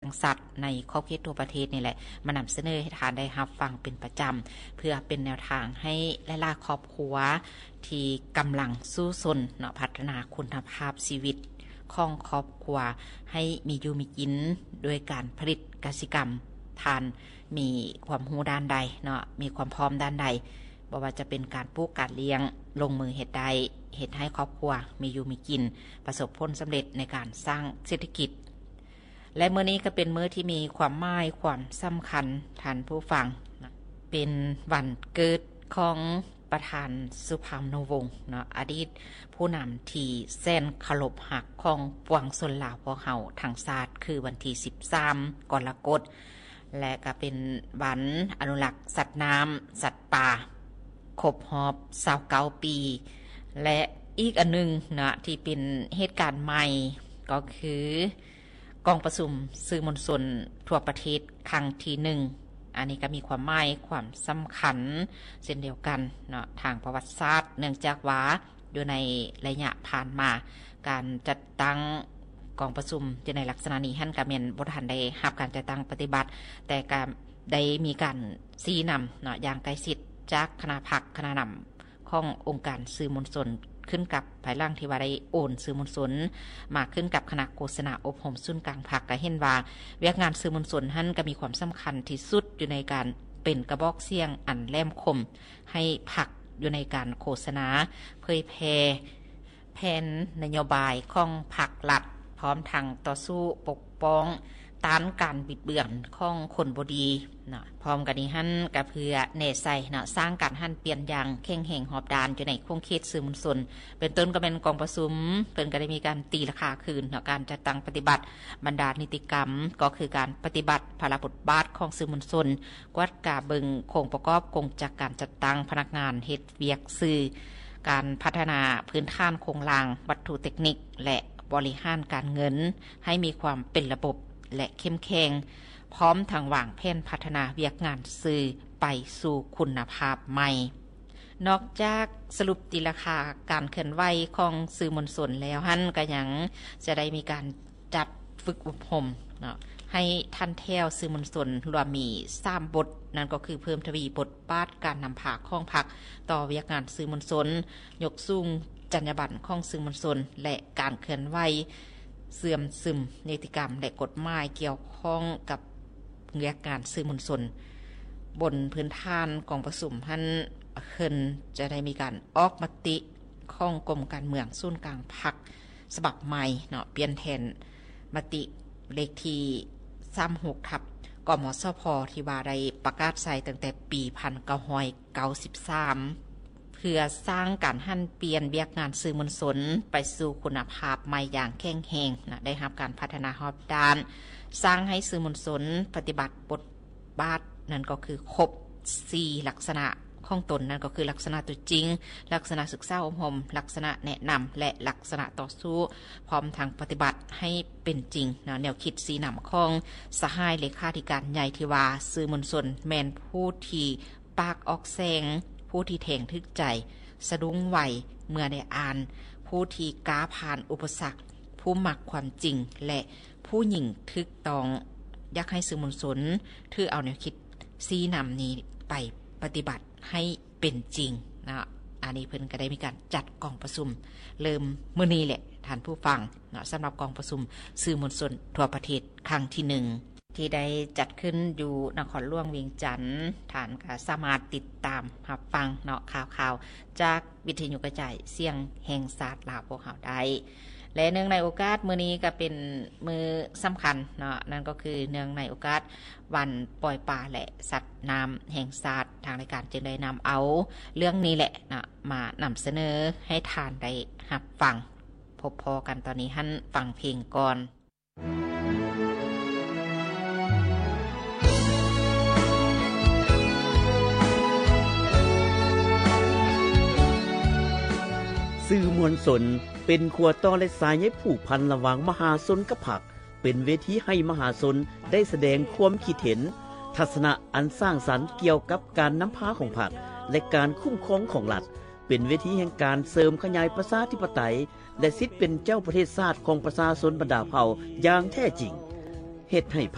สัตว์ในขอบเขตทั่วประเทศนี่แหละมานำเสนอให้ทานได้รับฟังเป็นประจำเพื่อเป็นแนวทางให้หลายๆครอบครัวที่กำลังสู้ซนเนาะพัฒนาคุณภาพชีวิตของครอบครัวให้มีอยู่มีกินโดยการผลิตกสิกรรมทานมีความรู้ด้านใดเนาะมีความพร้อมด้านใดบ่ว่าจะเป็นการปลูกการเลี้ยงลงมือเฮ็ดใดเฮ็ดให้ครอบครัวมีอยู่มีกินประสบผลสำเร็จในการสร้างเศรษฐกิจและมื้อนี้ก็เป็นมื้อที่มีความหมายความสำคัญท่านผู้ฟังเป็นวันเกิดของประธานสุภาพนวงศ์เนาะอดีตผู้นำที่แสนเคารพรักของปวงชนลาวพวกเฮาทั้งชาติคือวันที่13กรกฎาคมและก็เป็นวันอนุรักษ์สัตว์น้ำสัตว์ป่าครบรอบ29ปีและอีกอันนึงนะที่เป็นเหตุการณ์ใหม่ก็คือกองประชุมสื่อมวลชนทั่วประเทศครั้งที่1อันนี้ก็มีความหมายความสำคัญเช่นเดียวกันเนาะทางประวัติศาสตร์เนื่องจากว่าอยู่ในระยะผ่านมาการจัดตั้งกองประชุมอยู่ในลักษณะนี้ท่านก็แม่นบ่ทันได้รับการจัดตั้งปฏิบัติแต่ก็ได้มีการชี้นำเนาะอย่างใกล้ชิดจากคณะพรรคคณะนำขององค์การสื่อมวลชนขึ้นกับภายหลังที่ว่าได้โอนสื่อมวลชนมาขึ้นกับคณะโฆษณาอบรมศูนย์กลางพรรคก็เห็นว่าเวียกงานสื่อมวลชนท่านก็มีความสำคัญที่สุดอยู่ในการเป็นกระบอกเสียงอันแหลมคมให้พรรคอยู่ในการโฆษณาเผยแพร่แผนนโยบายของพรรครัฐพร้อมทางต่อสู้ปกป้องต้านการบิดเบือนของคนบ่ดีเนาะพร้อมกันนี้หั่นก็เพื่อแน่ใส่เนาะสร้างการหั่นเปลี่ยนอย่างแข็งแรงหอบดานอยู่ในโครงเขตสื่อมวลชนเป็นต้นก็เป็นกองประชุมเพิ่นก็ได้มีการตีราคาคืนเนาะการจัดตั้งปฏิบัติบรรดานิติกรรมก็คือการปฏิบัติภาระบทบาทของสื่อมวลชนกวดกาเบิงโครงประกอบกงจากการจัดตั้งพนักงานเฮ็ดเวียกสื่อการพัฒนาพื้นฐานโครงสร้างวัตถุเทคนิคและบริหารการเงินให้มีความเป็นระบบและเข้มแข็งพร้อมทางวางแผนพัฒนาเวียกงานสื่อไปสู่คุณภาพใหม่นอกจากสรุปตีราคาการเคลื่อนไหวของสื่อมวลชนแล้วหั่นก็ยังจะได้มีการจัดฝึกอบรมเนาะให้ท่านแถวสื่อมวลชนรวมมี3บทนั่นก็คือเพิ่มทวีบทบาทการนำพาของพรรคต่อเวียกงานสื่อมวลชนยกสูงจรรยาบรรณของสื่อมวลชนและการเคลื่อนไหวเสื่อมซึมนิติกรรมและกฎหมายเกี่ยวข้องกับเวียกงานสื่อมวลชนบนพื้นฐานกองประชุมท่านขึ้นจะได้มีการออกมติของกรมการเมืองศูนย์กลางพรรคฉบับใหม่เนาะเปลี่ยนแทนมติเลขที่36ทับกมสพที่ว่าได้ประกาศใช้ตั้งแต่ปี1993เพื่อสร้างการหั่นเปลี่ยนเวียกงานสื่อมวลชนไปสู่คุณภาพใหม่อย่างแข็งแรงนะได้รับการพัฒนารอบด้านสร้างให้สื่อมวลชนปฏิบัติบทบาทนั่นก็คือครบ4ลักษณะของตนนั่นก็คือลักษณะตัวจริงลักษณะศึกษาอบรมลักษณะแนะนำและลักษณะต่อสู้พร้อมทางปฏิบัติให้เป็นจริงนะแนวคิดสีนำของสหายเลขาธิการใหญ่ที่ว่าสื่อมวลชนแม่นผู้ที่ปากออกแสงผู้ที่แทงทึกใจสะดุ้งไหวเมื่อได้อ่านผู้ที่ก้าผ่านอุปสรรคผู้มักความจริงและผู้หญิงทึกตองอยากให้สื่อมวลชนถือเอาแนวคิดซีนำนี้ไปปฏิบัติให้เป็นจริงนะอันนี้เพิ่นก็ได้มีการจัดกองประชุมเริ่มมื้อนี้แหละท่านผู้ฟังเนาะสำหรับกองประชุมสื่อมวลชนทั่วประเทศครั้งที่1ที่ได้จัดขึ้นอยู่นครหลวงเวียงจันทน์ท่านก็สามารถติดตามรับฟังเนาะข่าวๆจากวิทยุกระจายเสียงแห่งชาติลาวพวกเราได้และเนื่องในโอกาสมื้อนี้ก็เป็นมื้อสำคัญเนาะนั่นก็คือเนื่องในโอกาสวันปล่อยปลาและสัตว์น้ำแห่งชาติทางรายการจึงได้นำเอาเรื่องนี้แหละนะมานำเสนอให้ทานได้รับฟังพบพอกันตอนนี้หั่นฟังเพลงก่อนสื่อมวลชนเป็นขัวต่อและสายใยผูกพันระหว่างมหาชนกับพรรคเป็นเวทีให้มหาชนได้แสดงความคิดเห็นทัศนะอันสร้างสรรค์เกี่ยวกับการนำพาของพรรคและการคุ้มครองของรัฐเป็นเวทีแห่งการเสริมขยายประชาธิปไตยและสิทธิเป็นเจ้าประเทศชาติของประชาชนบรรดาเผ่าอย่างแท้จริงเฮ็ดให้